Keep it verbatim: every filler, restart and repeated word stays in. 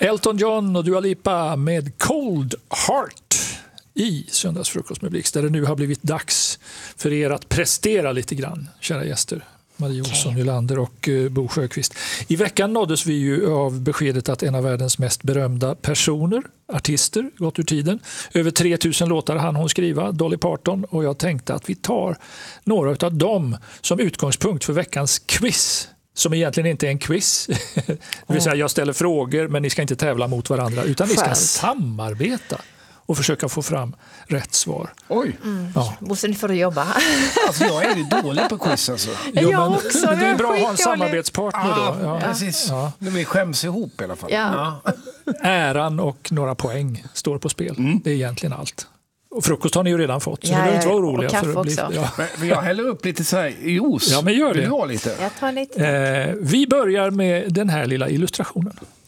Elton John och Dua Lipa med Cold Heart i Söndagsfrukost med Blixt, där det nu har blivit dags för er att prestera lite grann, kära gäster. Marie Olsson, Nylander och uh, Bo Sjöqvist. I veckan nåddes vi ju av beskedet att en av världens mest berömda personer, artister, gått ur tiden. Över tre tusen låtar hann hon skriva, Dolly Parton, och jag tänkte att vi tar några av dem som utgångspunkt för veckans quiz. Som egentligen inte är en quiz. Det vill säga jag ställer frågor, men ni ska inte tävla mot varandra, utan ni ska Skönt. samarbeta och försöka få fram rätt svar. Oj. Mm. Ja. Måste ni få jobba? Alltså jag är ju dålig på quiz alltså. Jo, Jag men, också, men det är jag är bra att ha en skitdålig. samarbetspartner då. Ja. Precis. Ja. Nu vi skäms ihop i alla fall. Ja. Äran och några poäng står på spel. Det är egentligen allt. Och frukost har ni ju redan fått, så Ja, ni behöver inte ja, vara och oroliga. kaffe För att bli, också. ja. Men jag häller upp lite så här juice. Ja, men gör det. Vill du ha lite? Jag tar lite. Eh, vi börjar med den här lilla illustrationen.